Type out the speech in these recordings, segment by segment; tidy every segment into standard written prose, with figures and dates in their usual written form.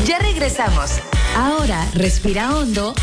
Ya regresamos. Ahora, respira hondo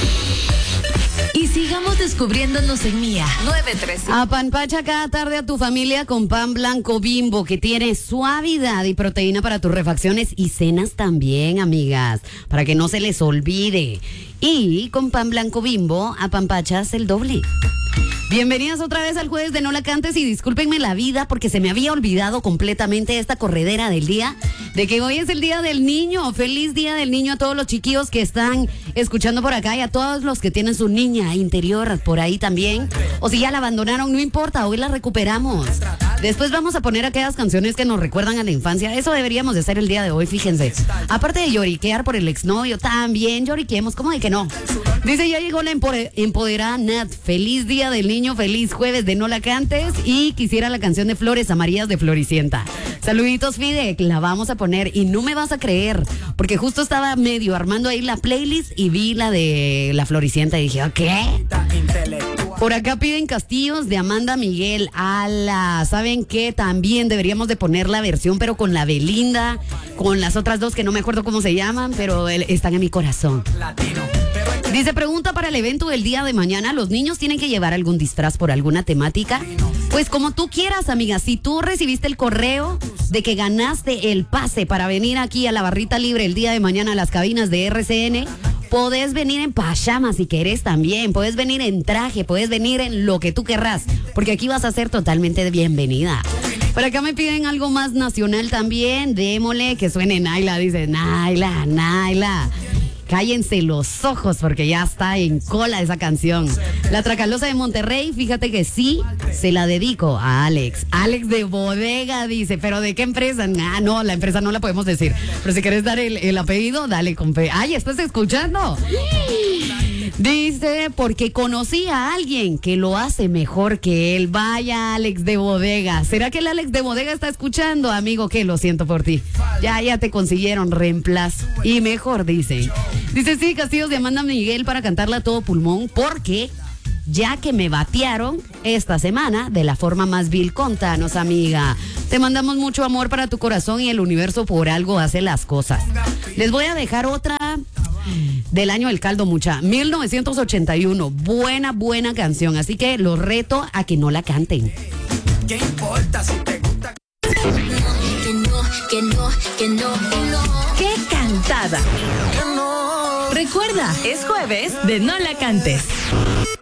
y sigamos descubriéndonos en Mía 913. Apanpacha cada tarde a tu familia con pan blanco Bimbo, que tiene suavidad y proteína para tus refacciones y cenas también, amigas, para que no se les olvide. Y con pan blanco Bimbo, apanpachas el doble. Bienvenidas otra vez al jueves de No La Cantes y discúlpenme la vida porque se me había olvidado completamente esta corredera del día, de que hoy es el Día del Niño. Feliz Día del Niño a todos los chiquillos que están escuchando por acá y a todos los que tienen su niña interior por ahí también. O si ya la abandonaron, no importa, hoy la recuperamos. Después vamos a poner aquellas canciones que nos recuerdan a la infancia. Eso deberíamos de hacer el día de hoy, fíjense. Aparte de lloriquear por el exnovio, también lloriqueemos, ¿cómo de que no? Dice, ya llegó la empoderada Nat. Feliz Día del Niño, feliz jueves de No La Cantes. Y quisiera la canción de Flores Amarillas de Floricienta. Saluditos, Fide, la vamos a poner. Y no me vas a creer, porque justo estaba medio armando ahí la playlist y vi la de la Floricienta y dije, ¿qué? Por acá piden Castillos de Amanda Miguel. Ala, ¿saben qué? También deberíamos de poner la versión, pero con la Belinda, con las otras dos que no me acuerdo cómo se llaman, pero están en mi corazón. Dice, pregunta para el evento del día de mañana, ¿los niños tienen que llevar algún disfraz por alguna temática? Pues como tú quieras, amiga. Si tú recibiste el correo de que ganaste el pase para venir aquí a la barrita libre el día de mañana a las cabinas de RCN, podés venir en pijama si querés también, podés venir en traje, podés venir en lo que tú querrás, porque aquí vas a ser totalmente bienvenida. Por acá me piden algo más nacional también, démosle que suene Naila, dice Naila, Naila. Cállense los ojos porque ya está en cola esa canción. La Tracalosa de Monterrey, fíjate que sí, se la dedico a Alex. Alex de Bodega dice, ¿pero de qué empresa? Ah, no, la empresa no la podemos decir. Pero si quieres dar el apellido, dale con fe. Ay, ¿estás escuchando? Dice, porque conocí a alguien que lo hace mejor que él. Vaya, Alex de Bodega. ¿Será que el Alex de Bodega está escuchando, amigo? Que lo siento por ti. Ya te consiguieron reemplazo. Y mejor, dice. Dice, sí, Castillos de Amanda Miguel para cantarla a todo pulmón, porque ya que me batearon esta semana de la forma más vil, contanos, amiga. Te mandamos mucho amor para tu corazón y el universo por algo hace las cosas. Les voy a dejar otra del año del caldo, mucha. 1981. Buena canción. Así que los reto a que no la canten. ¿Qué importa si te gusta? Que no. ¡Qué cantada! Que no. Recuerda, es jueves de No La Cantes.